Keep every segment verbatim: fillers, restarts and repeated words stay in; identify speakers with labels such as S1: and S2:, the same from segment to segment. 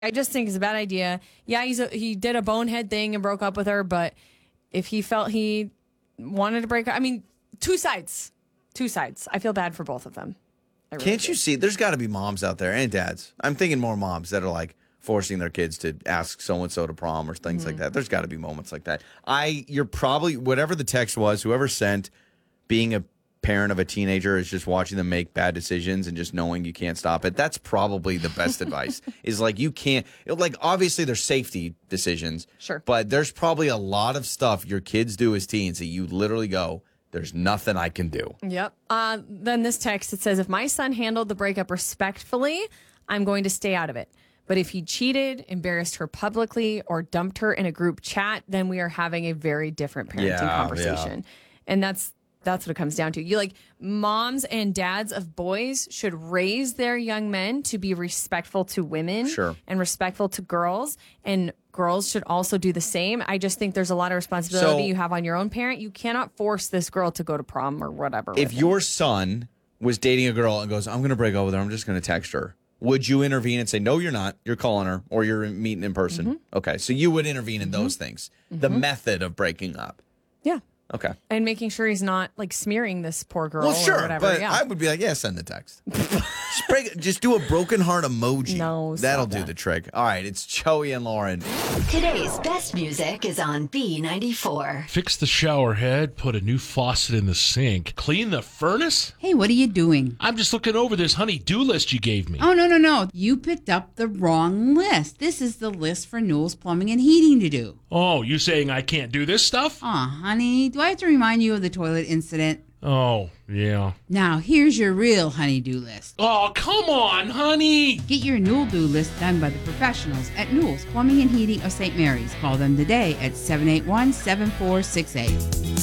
S1: I just think it's a bad idea. Yeah, he's a, he did a bonehead thing and broke up with her, but if he felt he wanted to break up, I mean, two sides. Two sides. I feel bad for both of them. Really
S2: Can't
S1: do.
S2: you see? There's got to be moms out there and dads. I'm thinking more moms that are like forcing their kids to ask so-and-so to prom or things mm-hmm. like that. There's got to be moments like that. I, you're probably, whatever the text was, whoever sent, being a parent of a teenager is just watching them make bad decisions and just knowing you can't stop it. That's probably the best advice is like, you can't, like, obviously there's safety decisions.
S1: Sure.
S2: But there's probably a lot of stuff your kids do as teens that you literally go, there's nothing I can do.
S1: Yep. Uh, then this text, it says, if my son handled the breakup respectfully, I'm going to stay out of it. But if he cheated, embarrassed her publicly, or dumped her in a group chat, then we are having a very different parenting
S2: yeah,
S1: conversation. Yeah. And that's that's what it comes down to. You like moms and dads of boys should raise their young men to be respectful to women
S2: sure.
S1: and respectful to girls. And girls should also do the same. I just think there's a lot of responsibility so, you have on your own parent. You cannot force this girl to go to prom or whatever.
S2: If your son was dating a girl and goes, I'm going to break up with her, I'm just going to text her, would you intervene and say, no, you're not, you're calling her, or you're meeting in person? Mm-hmm. Okay, so you would intervene in mm-hmm. those things. Mm-hmm. The method of breaking up.
S1: Yeah.
S2: Okay.
S1: And making sure he's not like smearing this poor girl
S2: well, sure,
S1: or whatever.
S2: But
S1: yeah.
S2: I would be like, yeah, send the text. just, break, just do a broken heart emoji.
S1: No,
S2: that'll do
S1: that.
S2: the trick. All right, it's Joey and Lauren.
S3: Today's best music is on B ninety-four.
S4: Fix the shower head, put a new faucet in the sink, clean the furnace.
S5: Hey, what are you doing?
S4: I'm just looking over this honey-do list you gave me.
S5: Oh, no, no, no. You picked up the wrong list. This is the list for Newell's Plumbing and Heating to do.
S4: Oh, you saying I can't do this stuff?
S5: Aw, honey, do I have to remind you of the toilet incident?
S4: Oh, yeah.
S5: Now, here's your real honey-do list.
S4: Oh, come on, honey!
S5: Get your Newell-do list done by the professionals at Newell's Plumbing and Heating of Saint Mary's. Call them today at seven eight one, seven four six eight.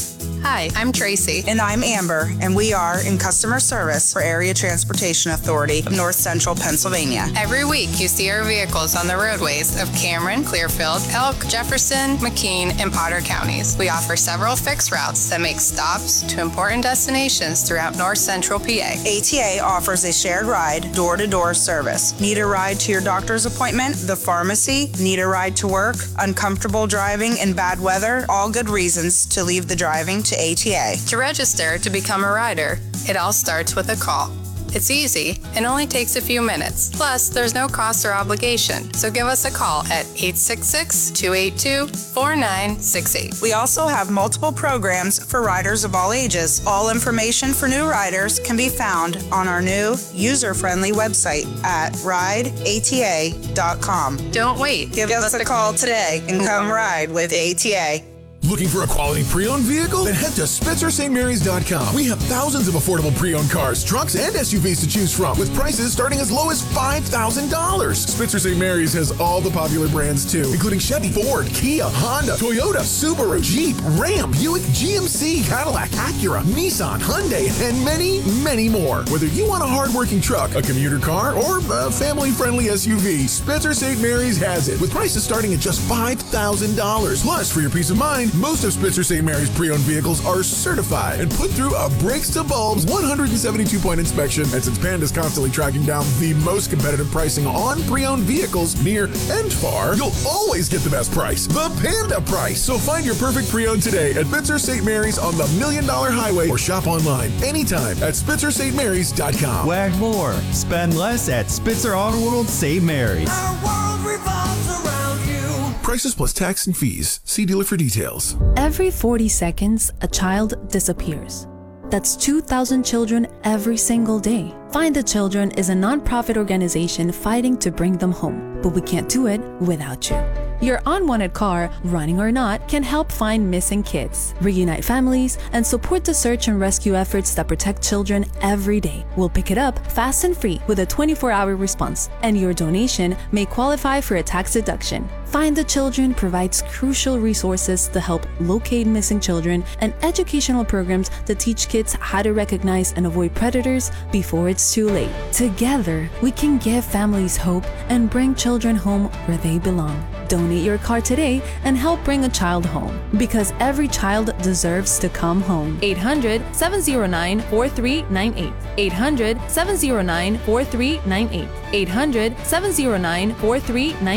S6: Hi, I'm Tracy.
S7: And I'm Amber, and we are in customer service for Area Transportation Authority of North Central Pennsylvania.
S6: Every week, you see our vehicles on the roadways of Cameron, Clearfield, Elk, Jefferson, McKean, and Potter counties. We offer several fixed routes that make stops to important destinations throughout North Central P A.
S7: A T A offers a shared ride, door-to-door service. Need a ride to your doctor's appointment, the pharmacy, need a ride to work, uncomfortable driving in bad weather, all good reasons to leave the driving to A T A.
S6: To register to become a rider, it all starts with a call. It's easy and only takes a few minutes. Plus, there's no cost or obligation. So give us a call at eight six six, two eight two, four nine six eight.
S7: We also have multiple programs for riders of all ages. All information for new riders can be found on our new user-friendly website at ride A T A dot com.
S6: Don't wait.
S7: Give, give us a call today and come ride with A T A.
S8: Looking for a quality pre-owned vehicle? Then head to Spitzer St Marys dot com. We have thousands of affordable pre-owned cars, trucks, and S U Vs to choose from with prices starting as low as five thousand dollars. Spitzer Saint Marys has all the popular brands too, including Chevy, Ford, Kia, Honda, Toyota, Subaru, Jeep, Ram, Buick, G M C, Cadillac, Acura, Nissan, Hyundai, and many, many more. Whether you want a hard-working truck, a commuter car, or a family-friendly S U V, Spitzer Saint Marys has it with prices starting at just five thousand dollars. Plus, for your peace of mind, most of Spitzer Saint Marys pre-owned vehicles are certified and put through a brakes to bulbs one hundred seventy-two point inspection. And since Panda's constantly tracking down the most competitive pricing on pre-owned vehicles near and far, you'll always get the best price, the Panda price. So find your perfect pre-owned today at Spitzer Saint Marys on the Million Dollar Highway or shop online anytime at Spitzer Saint Marys dot com.
S9: Wag more, spend less at Spitzer Auto World Saint Marys.
S10: Our world revolves around you.
S8: Prices plus tax and fees. See dealer for details.
S11: Every forty seconds, a child disappears. That's two thousand children every single day. Find the Children is a nonprofit organization fighting to bring them home, but we can't do it without you. Your unwanted car, running or not, can help find missing kids, reunite families, and support the search and rescue efforts that protect children every day. We'll pick it up fast and free with a twenty-four hour response, and your donation may qualify for a tax deduction. Find the Children provides crucial resources to help locate missing children and educational programs to teach kids how to recognize and avoid predators before it's too late. Together, we can give families hope and bring children home where they belong. Donate your car today and help bring a child home, because every child deserves to come home. eight hundred, seven oh nine, four three nine eight. eight hundred, seven oh nine, four three nine eight. eight hundred, seven oh nine, four three nine eight.